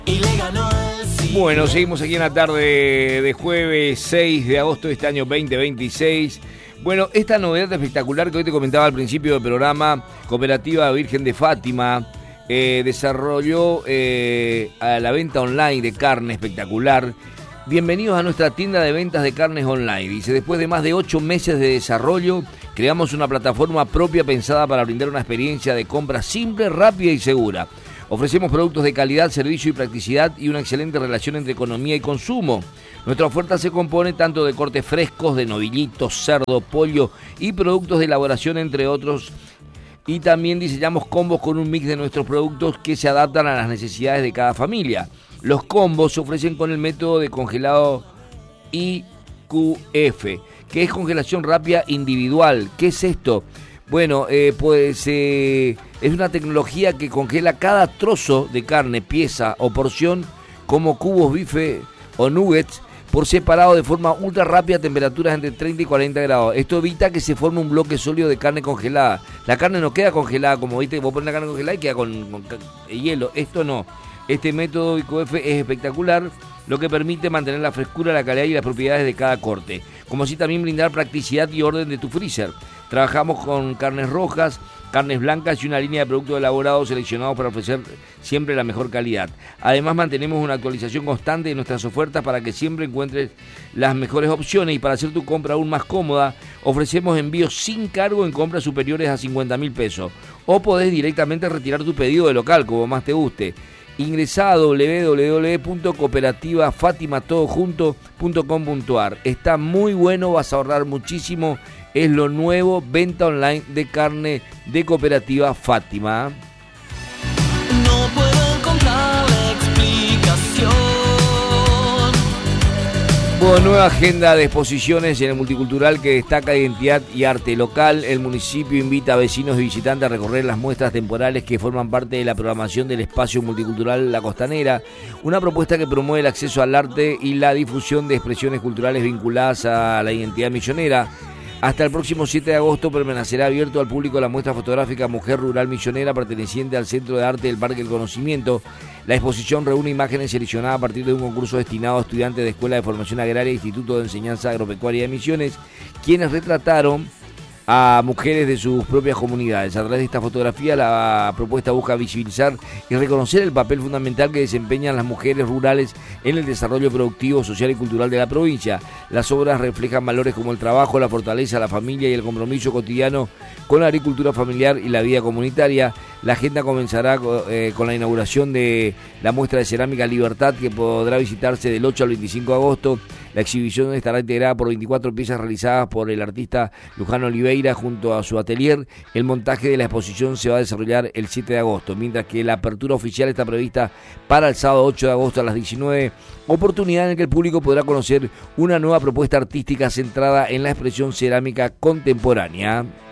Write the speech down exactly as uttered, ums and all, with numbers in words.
Y le ganó el sí. Bueno, seguimos aquí en la tarde de jueves seis de agosto de este año veinte veintiséis. Bueno, esta novedad espectacular que hoy te comentaba al principio del programa, Cooperativa Virgen de Fátima, eh, desarrolló eh, a la venta online de carne espectacular. Bienvenidos a nuestra tienda de ventas de carnes online. Dice, después de más de ocho meses de desarrollo, creamos una plataforma propia pensada para brindar una experiencia de compra simple, rápida y segura. Ofrecemos productos de calidad, servicio y practicidad y una excelente relación entre economía y consumo. Nuestra oferta se compone tanto de cortes frescos, de novillitos, cerdo, pollo y productos de elaboración, entre otros. Y también diseñamos combos con un mix de nuestros productos que se adaptan a las necesidades de cada familia. Los combos se ofrecen con el método de congelado I Q F, que es congelación rápida individual. ¿Qué es esto? Bueno, eh, pues eh, es una tecnología que congela cada trozo de carne, pieza o porción como cubos, bife o nuggets por separado de forma ultra rápida a temperaturas entre treinta y cuarenta grados. Esto evita que se forme un bloque sólido de carne congelada. La carne no queda congelada, como viste, vos pones la carne congelada y queda con, con, con hielo. Esto no. Este método I Q F es espectacular, lo que permite mantener la frescura, la calidad y las propiedades de cada corte, como así también brindar practicidad y orden de tu freezer. Trabajamos con carnes rojas, carnes blancas y una línea de productos elaborados seleccionados para ofrecer siempre la mejor calidad. Además, mantenemos una actualización constante de nuestras ofertas para que siempre encuentres las mejores opciones, y para hacer tu compra aún más cómoda, ofrecemos envíos sin cargo en compras superiores a cincuenta mil pesos, o podés directamente retirar tu pedido de local, como más te guste. Ingresá a doble u doble u doble u punto cooperativa fátima todo junto punto com punto a r. Está muy bueno, vas a ahorrar muchísimo. Es lo nuevo, venta online de carne de Cooperativa Fátima. No puedo encontrar la explicación. Bueno, nueva agenda de exposiciones en el multicultural que destaca identidad y arte local. El municipio invita a vecinos y visitantes a recorrer las muestras temporales que forman parte de la programación del espacio multicultural La Costanera, una propuesta que promueve el acceso al arte y la difusión de expresiones culturales vinculadas a la identidad misionera. Hasta el próximo siete de agosto permanecerá abierto al público la muestra fotográfica Mujer Rural Misionera, perteneciente al Centro de Arte del Parque del Conocimiento. La exposición reúne imágenes seleccionadas a partir de un concurso destinado a estudiantes de Escuela de Formación Agraria e Instituto de Enseñanza Agropecuaria de Misiones, quienes retrataron a mujeres de sus propias comunidades. A través de esta fotografía, la propuesta busca visibilizar y reconocer el papel fundamental que desempeñan las mujeres rurales en el desarrollo productivo, social y cultural de la provincia. Las obras reflejan valores como el trabajo, la fortaleza, la familia y el compromiso cotidiano con la agricultura familiar y la vida comunitaria. La agenda comenzará eh, con la inauguración de la muestra de cerámica Libertad, que podrá visitarse del ocho al veinticinco de agosto. La exhibición estará integrada por veinticuatro piezas realizadas por el artista Luján Oliveira junto a su atelier. El montaje de la exposición se va a desarrollar el siete de agosto, mientras que la apertura oficial está prevista para el sábado ocho de agosto a las diecinueve, oportunidad en la que el público podrá conocer una nueva propuesta artística centrada en la expresión cerámica contemporánea.